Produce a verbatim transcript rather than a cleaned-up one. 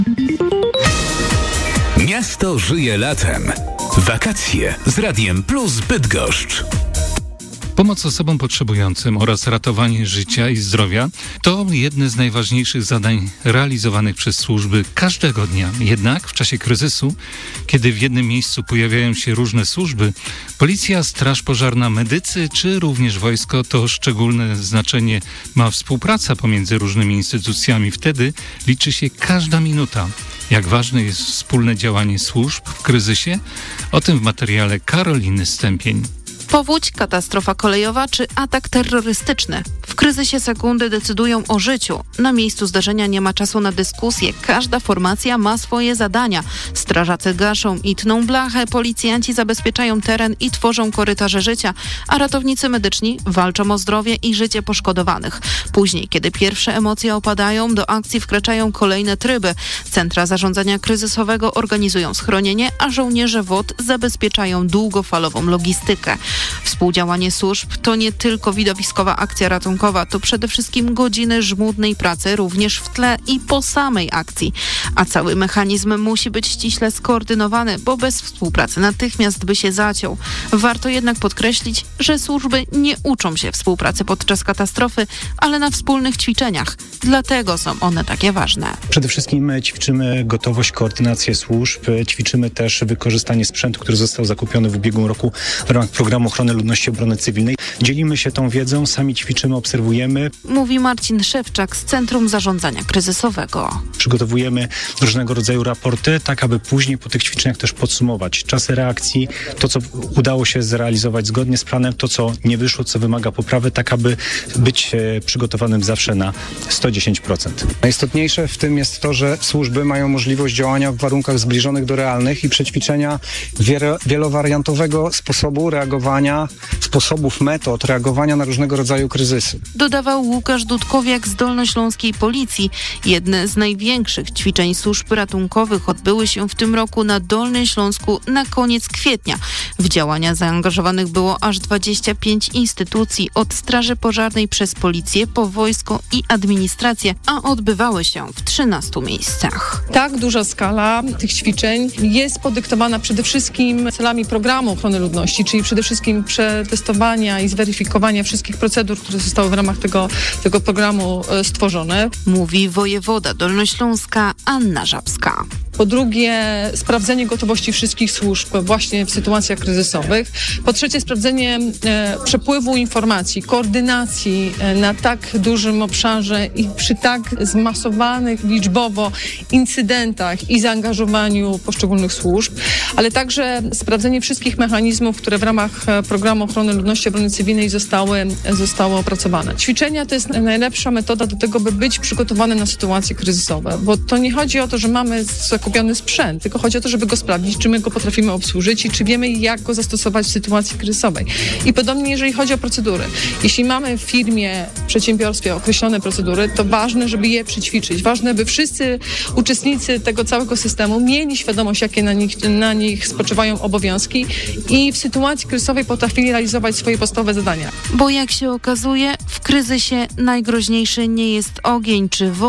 Miasto żyje latem. Wakacje z Radiem Plus Bydgoszcz. Pomoc osobom potrzebującym oraz ratowanie życia i zdrowia to jedne z najważniejszych zadań realizowanych przez służby każdego dnia. Jednak w czasie kryzysu, kiedy w jednym miejscu pojawiają się różne służby, policja, straż pożarna, medycy czy również wojsko, to szczególne znaczenie ma współpraca pomiędzy różnymi instytucjami. Wtedy liczy się każda minuta. Jak ważne jest wspólne działanie służb w kryzysie? O tym w materiale Karoliny Stępień. Powódź, katastrofa kolejowa czy atak terrorystyczny. W kryzysie sekundy decydują o życiu. Na miejscu zdarzenia nie ma czasu na dyskusję. Każda formacja ma swoje zadania. Strażacy gaszą i tną blachę, policjanci zabezpieczają teren i tworzą korytarze życia, a ratownicy medyczni walczą o zdrowie i życie poszkodowanych. Później, kiedy pierwsze emocje opadają, do akcji wkraczają kolejne tryby. Centra zarządzania kryzysowego organizują schronienie, a żołnierze W O D zabezpieczają długofalową logistykę. Współdziałanie służb to nie tylko widowiskowa akcja ratunkowa, to przede wszystkim godziny żmudnej pracy również w tle i po samej akcji. A cały mechanizm musi być ściśle skoordynowany, bo bez współpracy natychmiast by się zaciął. Warto jednak podkreślić, że służby nie uczą się współpracy podczas katastrofy, ale na wspólnych ćwiczeniach. Dlatego są one takie ważne. Przede wszystkim ćwiczymy gotowość, koordynację służb, ćwiczymy też wykorzystanie sprzętu, który został zakupiony w ubiegłym roku w ramach programu Ochrony Ludności i Obrony Cywilnej. Dzielimy się tą wiedzą, sami ćwiczymy, obserwujemy. Mówi Marcin Szewczak z Centrum Zarządzania Kryzysowego. Przygotowujemy różnego rodzaju raporty, tak aby później po tych ćwiczeniach też podsumować czasy reakcji, to co udało się zrealizować zgodnie z planem, to co nie wyszło, co wymaga poprawy, tak aby być przygotowanym zawsze na sto dziesięć procent. Najistotniejsze w tym jest to, że służby mają możliwość działania w warunkach zbliżonych do realnych i przećwiczenia wielo- wielowariantowego sposobu reagowania, sposobów, metod reagowania na różnego rodzaju kryzysy. Dodawał Łukasz Dudkowiak z Dolnośląskiej Policji. Jedne z największych ćwiczeń służb ratunkowych odbyły się w tym roku na Dolnym Śląsku na koniec kwietnia. W działania zaangażowanych było aż dwadzieścia pięć instytucji, od Straży Pożarnej przez Policję po wojsko i administrację, a odbywały się w trzynastu miejscach. Tak duża skala tych ćwiczeń jest podyktowana przede wszystkim celami programu ochrony ludności, czyli przede wszystkim przetestowania i zweryfikowania wszystkich procedur, które zostały w ramach tego, tego programu stworzone. Mówi wojewoda dolnośląska Anna Żabska. Po drugie, sprawdzenie gotowości wszystkich służb właśnie w sytuacjach kryzysowych. Po trzecie, sprawdzenie e, przepływu informacji, koordynacji e, na tak dużym obszarze i przy tak zmasowanych liczbowo incydentach i zaangażowaniu poszczególnych służb, ale także sprawdzenie wszystkich mechanizmów, które w ramach programu ochrony ludności i obrony cywilnej zostały, zostały opracowane. Ćwiczenia to jest najlepsza metoda do tego, by być przygotowany na sytuacje kryzysowe, bo to nie chodzi o to, że mamy zakupiony sprzęt, tylko chodzi o to, żeby go sprawdzić, czy my go potrafimy obsłużyć i czy wiemy, jak go zastosować w sytuacji kryzysowej. I podobnie, jeżeli chodzi o procedury. Jeśli mamy w firmie, w przedsiębiorstwie określone procedury, to ważne, żeby je przećwiczyć. Ważne, by wszyscy uczestnicy tego całego systemu mieli świadomość, jakie na nich, na nich spoczywają obowiązki i w sytuacji kryzysowej potrafili realizować swoje podstawowe zadania. Bo jak się okazuje, w kryzysie najgroźniejszy nie jest ogień czy woda,